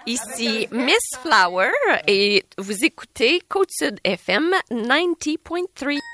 Ici Miss Flower et vous écoutez Côte-Sud FM 90.3.